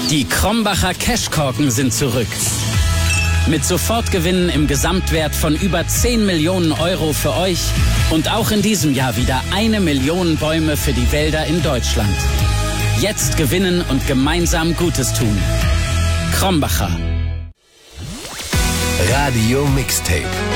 Die Krombacher Cashkorken sind zurück. Mit Sofortgewinnen im Gesamtwert von über 10 Millionen Euro für euch und auch in diesem Jahr wieder 1 Million Bäume für die Wälder in Deutschland. Jetzt gewinnen und gemeinsam Gutes tun. Krombacher. Radio Mixtape.